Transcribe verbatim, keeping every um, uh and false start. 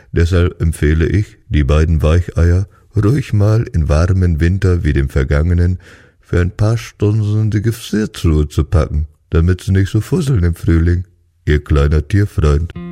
Deshalb empfehle ich, die beiden Weicheier ruhig mal in warmen Winter wie dem vergangenen für ein paar Stunden in die Gefriertruhe zu packen, damit sie nicht so fusseln im Frühling. Ihr kleiner Tierfreund.